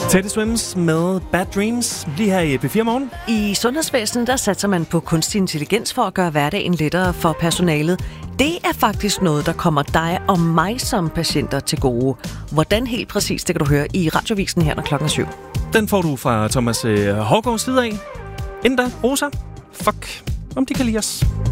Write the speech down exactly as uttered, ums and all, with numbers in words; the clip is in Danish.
Teddy Swims med Bad Dreams, lige her i P fire Morgen. I sundhedsvæsenet, der satser man på kunstig intelligens for at gøre hverdagen lettere for personalet. Det er faktisk noget, der kommer dig og mig som patienter til gode. Hvordan helt præcis, det kan du høre i Radiovisen her, når klokken er syv. Den får du fra Thomas Hårgaards side af. Inden da, Rosa, fuck, om de kan lide os.